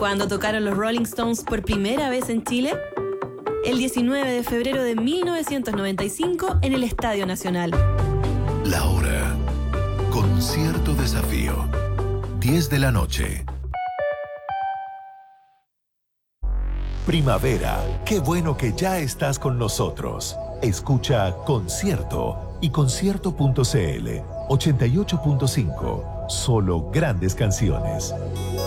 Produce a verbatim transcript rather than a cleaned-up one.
¿Cuándo tocaron los Rolling Stones por primera vez en Chile? El diecinueve de febrero de mil novecientos noventa y cinco en el Estadio Nacional. La hora. Concierto Desafío. diez de la noche. Primavera, qué bueno que ya estás con nosotros. Escucha Concierto y concierto punto c l ochenta y ocho punto cinco. Solo grandes canciones.